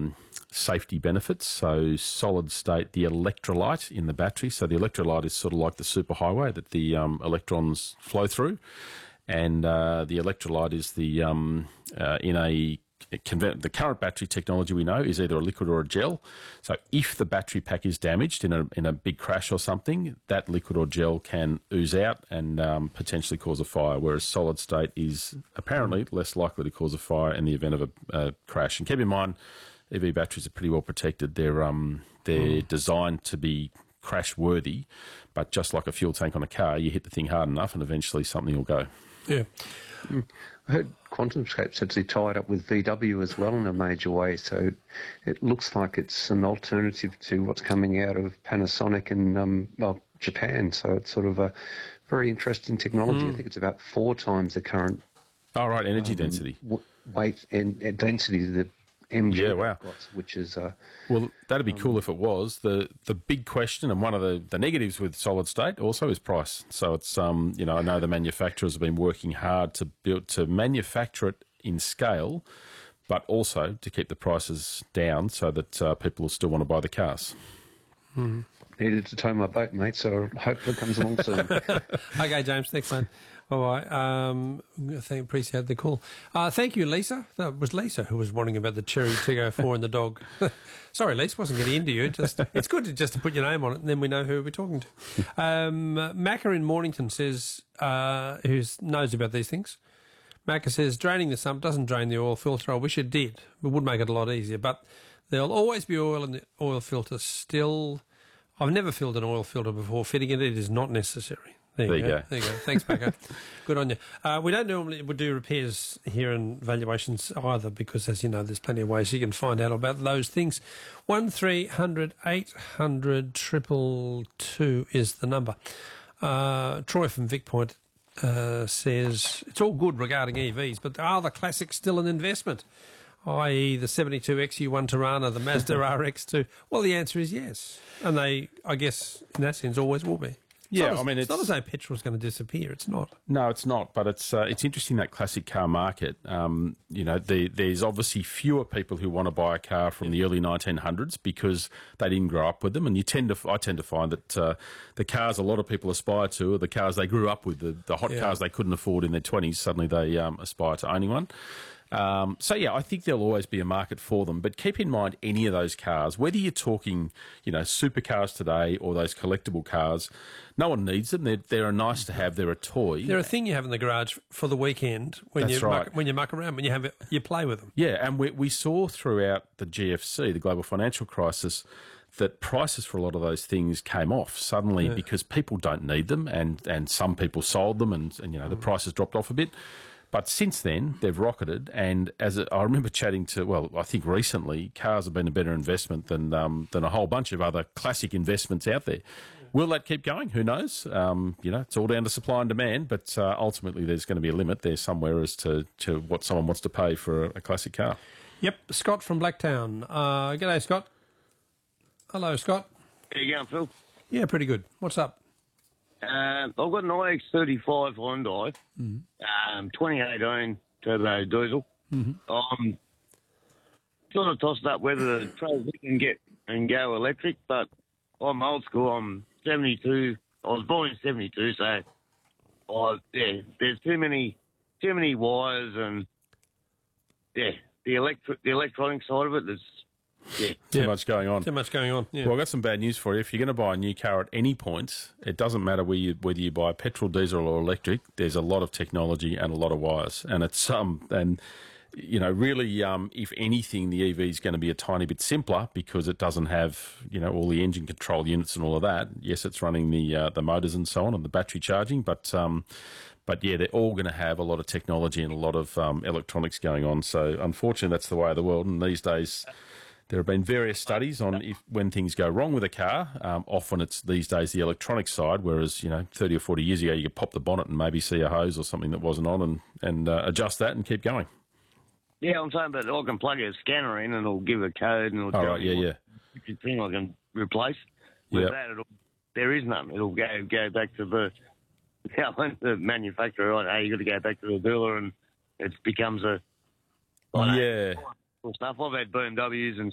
safety benefits. So solid state, the electrolyte in the battery. So the electrolyte is sort of like the superhighway that the electrons flow through. And the electrolyte is the current battery technology we know is either a liquid or a gel. So if the battery pack is damaged in a big crash or something, that liquid or gel can ooze out and potentially cause a fire, whereas solid state is apparently less likely to cause a fire in the event of a crash. And keep in mind, EV batteries are pretty well protected. They're designed to be crash worthy, but just like a fuel tank on a car, you hit the thing hard enough and eventually something will go. Yeah. I heard QuantumScape's actually tied up with VW as well in a major way, so it looks like it's an alternative to what's coming out of Panasonic and Japan. So it's sort of a very interesting technology. I think it's about 4 times the current energy density. Weight and density that MG wow. got, which is... well, that'd be cool if it was. The big question, and one of the negatives with solid state also is price. So it's, I know the manufacturers have been working hard to manufacture it in scale, but also to keep the prices down so that people will still want to buy the cars. Needed to tow my boat, mate, so I hope it comes along soon. Okay, James, thanks, mate. All right. Appreciate the call. Thank you, Lisa. That was Lisa who was wanting about the Cherry Tiggo 4 and the dog. Sorry, Lisa, wasn't getting into you. It's good to put your name on it, and then we know who we're talking to. Macca in Mornington says, who knows about these things. Macca says, draining the sump doesn't drain the oil filter. I wish it did. It would make it a lot easier, but there'll always be oil in the oil filter still. I've never filled an oil filter before fitting it. It is not necessary. There you go. There you go. Thanks, Paco. Good on you. We don't normally do repairs here and valuations either because, as you know, there's plenty of ways you can find out about those things. 1300 800 222 is the number. Troy from Vic Point says, it's all good regarding EVs, but are the classics still an investment? I.e. the 72 XU1 Tirana, the Mazda RX-2? Well, the answer is yes. And they, I guess, in that sense, always will be. It's not as though petrol's going to disappear. It's not. No, it's not. But it's interesting, that classic car market. There's obviously fewer people who want to buy a car from the early 1900s because they didn't grow up with them. And I tend to find that the cars a lot of people aspire to are the cars they grew up with, the hot cars they couldn't afford in their 20s. Suddenly they aspire to owning one. I think there'll always be a market for them. But keep in mind, any of those cars, whether you're talking, supercars today or those collectible cars, no one needs them. They're a nice to have. They're a toy. They're a thing you have in the garage for the weekend when you muck around, when you play with them. Yeah, and we saw throughout the GFC, the global financial crisis, that prices for a lot of those things came off suddenly because people don't need them, and some people sold them, and the prices dropped off a bit. But since then, they've rocketed, and I remember chatting to, I think recently, cars have been a better investment than a whole bunch of other classic investments out there. Will that keep going? Who knows? It's all down to supply and demand, but ultimately there's going to be a limit there somewhere as to what someone wants to pay for a classic car. Yep, Scott from Blacktown. G'day, Scott. Hello, Scott. How you going, Phil? Yeah, pretty good. What's up? I've got an iX35 Hyundai, 2018 turbo diesel. Sort of tossed up whether to transition and go electric, but I'm old school. I'm 72. I was born in 72, so there's too many wires, and the electronic side of it is. Too much going on. Too much going on. Yeah. Well, I've got some bad news for you. If you're going to buy a new car at any point, it doesn't matter whether you buy petrol, diesel, or electric. There's a lot of technology and a lot of wires, and it's really, if anything, the EV is going to be a tiny bit simpler because it doesn't have all the engine control units and all of that. Yes, it's running the motors and so on and the battery charging, but they're all going to have a lot of technology and a lot of electronics going on. So unfortunately, that's the way of the world, and these days. There have been various studies on when things go wrong with a car. Often it's these days the electronic side, whereas 30 or 40 years ago you could pop the bonnet and maybe see a hose or something that wasn't on and adjust that and keep going. Yeah, I'm saying, but I can plug a scanner in and it'll give a code and it'll tell me what thing I can replace. With that, there is none. It'll go back to the manufacturer. Right, hey, you got to go back to the dealer, and it becomes stuff. I've had BMWs and